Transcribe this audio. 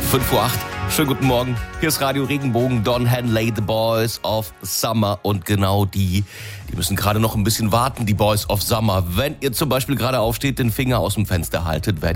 5:08 Uhr. Schönen guten Morgen. Hier ist Radio Regenbogen, Don Henley, The Boys of Summer. Und genau die müssen gerade noch ein bisschen warten, die Boys of Summer. Wenn ihr zum Beispiel gerade aufsteht, den Finger aus dem Fenster haltet, werdet